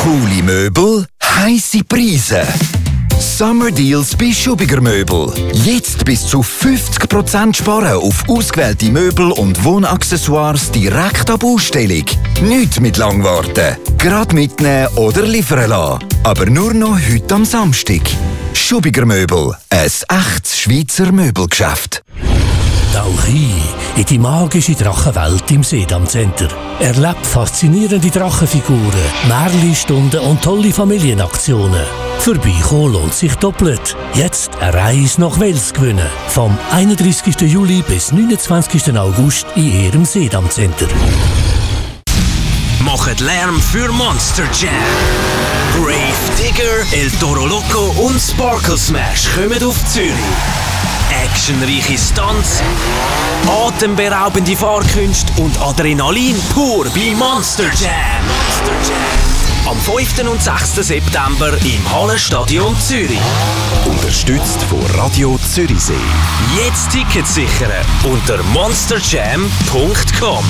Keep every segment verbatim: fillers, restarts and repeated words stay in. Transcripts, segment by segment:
Coole Möbel, heisse Preise. Summer Deals bei Schubiger Möbel. Jetzt bis zu fünfzig Prozent sparen auf ausgewählte Möbel und Wohnaccessoires direkt ab Ausstellung. Nicht mit lang warten. Gerade mitnehmen oder liefern lassen. Aber nur noch heute am Samstag. Schubiger Möbel. Ein echtes Schweizer Möbelgeschäft. Tauch ein in die magische Drachenwelt im Sedam Center. Erlebt faszinierende Drachenfiguren, Märli-Stunden und tolle Familienaktionen. Vorbeikommen lohnt sich doppelt. Jetzt eine Reise nach Wels gewinnen. Vom einunddreißigsten Juli bis neunundzwanzigsten August in Ihrem Sedam Center. Macht Lärm für Monster Jam. Grave Digger, El Toro Loco und Sparkle Smash kommen auf Zürich. Actionreiche Stunts, atemberaubende Fahrkünste und Adrenalin pur bei Monster Jam. Monster Jam. Am fünften und sechsten September im Hallenstadion Zürich. Unterstützt von Radio Zürichsee. Jetzt Tickets sichern unter monster jam punkt com.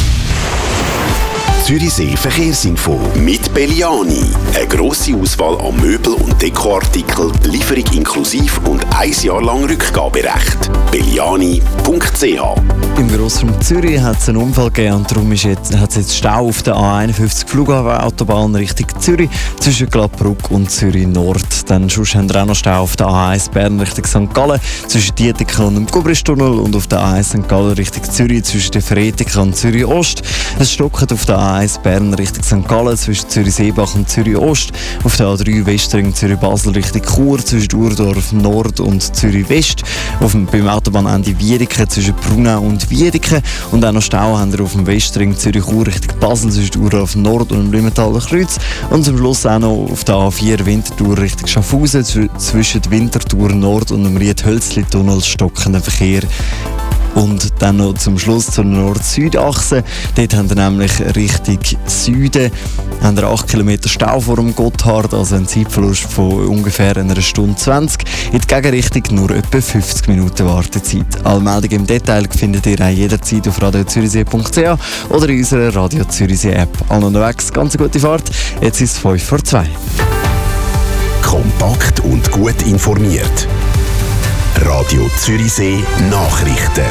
Zürichsee Verkehrsinfo mit Belliani. Eine grosse Auswahl an Möbel- und Dekoartikeln, Lieferung inklusiv und ein Jahr lang Rückgaberecht. belliani punkt c h. Im Grossraum Zürich hat es einen Unfall gegeben und darum ist jetzt, hat es jetzt Stau auf der A einundfünfzig Flughafenautobahn Richtung Zürich zwischen Gladbruck und Zürich Nord. Dann sonst haben wir auch noch Stau auf der A eins Bern Richtung Sankt Gallen zwischen Dietiken und dem Gubristunnel und auf der A eins Sankt Gallen Richtung Zürich zwischen der Fretiken und Zürich Ost. Es stockt auf der A eins Bern Richtung Sankt Gallen zwischen Zürich Seebach und Zürich Ost. Auf der A drei Westring Zürich Basel Richtung Chur zwischen Urdorf Nord und Zürich West. Auf dem, beim Autobahnende Wiedeke zwischen Brunau und Wiedeke. Und auch noch Stau haben wir auf dem Westring Zürich Chur Richtung Basel zwischen Urdorf Nord und dem Lümentaler Kreuz. Und zum Schluss auch noch auf der A vier Winterthur Richtung Schaffhausen zwischen Winterthur Nord und dem Ried-Hölzli-Tunnel stockender Verkehr. Und dann noch zum Schluss zur Nord-Süd-Achse. Dort haben wir nämlich Richtung Süden haben wir acht Kilometer Stau vor dem Gotthard, also ein Zeitverlust von ungefähr einer Stunde zwanzig. In die Gegenrichtung nur etwa fünfzig Minuten Wartezeit. Alle Meldungen im Detail findet ihr auch jederzeit auf radio zürichsee punkt c h oder in unserer Radio Zürichsee App. Alle unterwegs, ganz eine gute Fahrt. Jetzt ist es fünf vor zwei. Kompakt und gut informiert. Radio Zürichsee Nachrichten.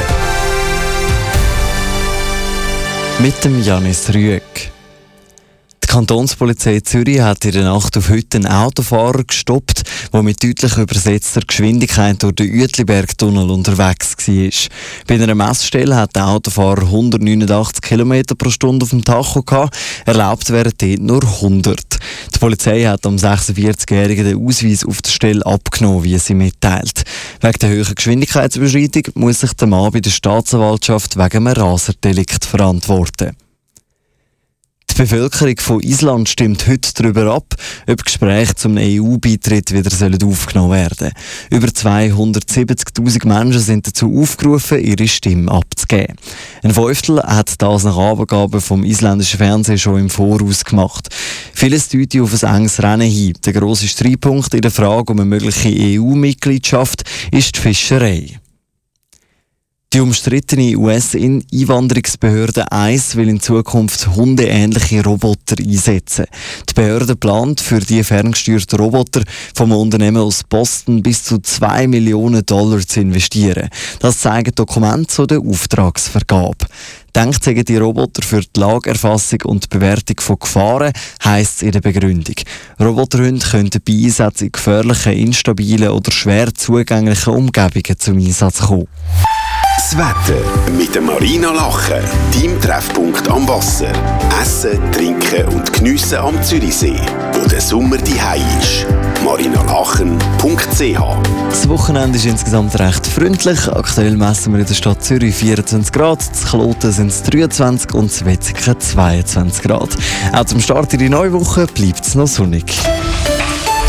Mit dem Janis Rüegg. Die Kantonspolizei Zürich hat in der Nacht auf heute einen Autofahrer gestoppt, der mit deutlich übersetzter Geschwindigkeit durch den Uetliberg-Tunnel unterwegs war. Bei einer Messstelle hat der Autofahrer hundertneunundachtzig Kilometer pro Stunde auf dem Tacho gehabt, erlaubt wären dort nur hundert. Die Polizei hat am sechsundvierzigjährigen den Ausweis auf der Stelle abgenommen, wie sie mitteilt. Wegen der hohen Geschwindigkeitsüberschreitung muss sich der Mann bei der Staatsanwaltschaft wegen einem Raserdelikt verantworten. Die Bevölkerung von Island stimmt heute darüber ab, ob Gespräche zum E U-Beitritt wieder aufgenommen werden sollen. Über zweihundertsiebzigtausend Menschen sind dazu aufgerufen, ihre Stimme abzugeben. Ein Fünftel hat das nach Angaben vom isländischen Fernsehen schon im Voraus gemacht. Vieles deutet auf ein enges Rennen hin. Der grosse Streitpunkt in der Frage um eine mögliche E U-Mitgliedschaft ist die Fischerei. Die umstrittene U S-Einwanderungsbehörde I C E will in Zukunft hundeähnliche Roboter einsetzen. Die Behörde plant für die ferngesteuerten Roboter vom Unternehmen aus Boston bis zu zwei Millionen Dollar zu investieren. Das zeigen Dokumente zu der Auftragsvergabe. Denkt sagen die Roboter für die Lagerfassung und die Bewertung von Gefahren, heisst es in der Begründung. Roboterhunde können bei Einsätzen in gefährlichen, instabilen oder schwer zugänglichen Umgebungen zum Einsatz kommen. Das Wetter mit der Marina Lachen, deinem Treffpunkt am Wasser. Essen, trinken und geniessen am Zürichsee, wo der Sommer daheim ist. marinalachen punkt c h. Das Wochenende ist insgesamt recht freundlich. Aktuell messen wir in der Stadt Zürich vierundzwanzig Grad, in Kloten sind es dreiundzwanzig und in Wetzikon zweiundzwanzig Grad. Auch zum Start in die neue Woche bleibt es noch sonnig.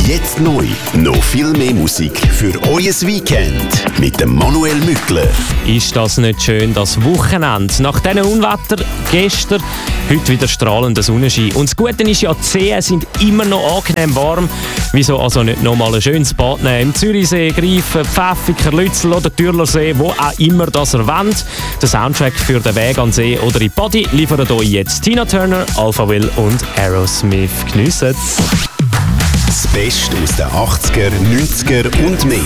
Jetzt neu. Noch viel mehr Musik für euer Weekend. Mit dem Manuel Mückler. Ist das nicht schön, das Wochenende? Nach diesen Unwetter gestern, heute wieder strahlender Sonnenschein. Und das Gute ist ja, die Seen sind immer noch angenehm warm. Wieso also nicht nochmal ein schönes Bad nehmen? Im Zürichsee, Greifen, Pfäffiker, Lützel oder Türlersee, wo auch immer das ihr wollt. Der Soundtrack für den Weg an See oder in Body liefert euch jetzt Tina Turner, Alphaville und Aerosmith. Geniessen's! Das Beste aus den achtziger, neunziger und mehr.